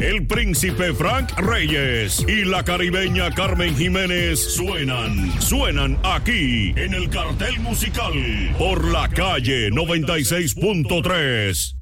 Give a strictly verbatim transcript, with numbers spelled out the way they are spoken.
el príncipe Frank Reyes y la caribeña Carmen Jiménez suenan, suenan aquí en el Cartel Musical por La Calle noventa y seis punto tres.